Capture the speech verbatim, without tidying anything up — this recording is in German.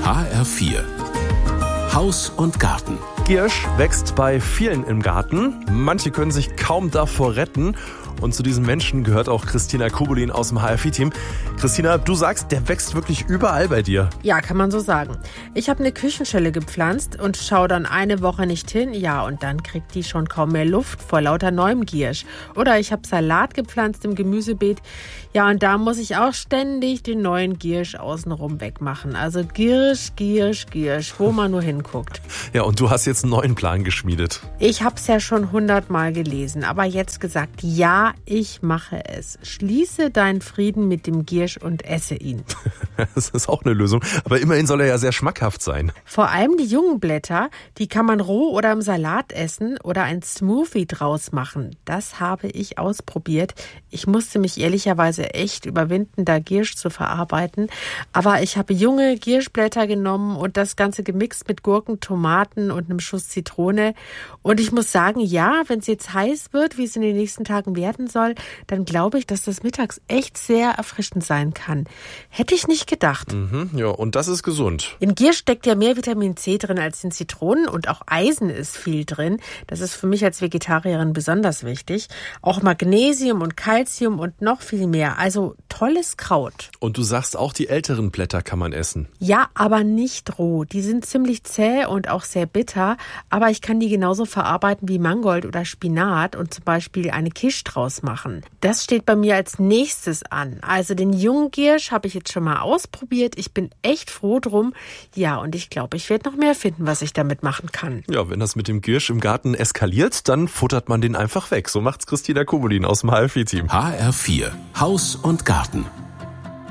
H R vier Haus und Garten. Giersch wächst bei vielen im Garten. Manche können sich kaum davor retten. Und zu diesen Menschen gehört auch Christina Kubulin aus dem H R vier Team. Christina, du sagst, der wächst wirklich überall bei dir. Ja, kann man so sagen. Ich habe eine Küchenschelle gepflanzt und schaue dann eine Woche nicht hin. Ja, und dann kriegt die schon kaum mehr Luft vor lauter neuem Giersch. Oder ich habe Salat gepflanzt im Gemüsebeet. Ja, und da muss ich auch ständig den neuen Giersch außenrum wegmachen. Also Giersch, Giersch, Giersch, wo man nur hinguckt. Ja, und du hast jetzt einen neuen Plan geschmiedet. Ich habe es ja schon hundertmal gelesen, aber jetzt gesagt, ja, ich mache es. Schließe deinen Frieden mit dem Giersch und esse ihn. Das ist auch eine Lösung, aber immerhin soll er ja sehr schmackhaft sein. Vor allem die jungen Blätter, die kann man roh oder im Salat essen oder ein Smoothie draus machen. Das habe ich ausprobiert. Ich musste mich ehrlicherweise echt überwinden, da Giersch zu verarbeiten. Aber ich habe junge Gierschblätter genommen und das Ganze gemixt mit Gurken, Tomaten und einem Schuss Zitrone. Und ich muss sagen, ja, wenn es jetzt heiß wird, wie es in den nächsten Tagen werden soll, dann glaube ich, dass das mittags echt sehr erfrischend sein kann. Hätte ich nicht gedacht. Mhm, ja, und das ist gesund. In Giersch steckt ja mehr Vitamin C drin als in Zitronen und auch Eisen ist viel drin. Das ist für mich als Vegetarierin besonders wichtig. Auch Magnesium und Calcium und noch viel mehr. Also tolles Kraut. Und du sagst, auch die älteren Blätter kann man essen. Ja, aber nicht roh. Die sind ziemlich zäh und auch sehr bitter. Aber ich kann die genauso verarbeiten wie Mangold oder Spinat und zum Beispiel eine Quiche draus machen. Das steht bei mir als nächstes an. Also den jungen Giersch habe ich jetzt schon mal ausprobiert. Ich bin echt froh drum. Ja, und ich glaube, ich werde noch mehr finden, was ich damit machen kann. Ja, wenn das mit dem Giersch im Garten eskaliert, dann futtert man den einfach weg. So macht's Christina Kubulin aus dem H R vier Team. H R vier Haus und Garten.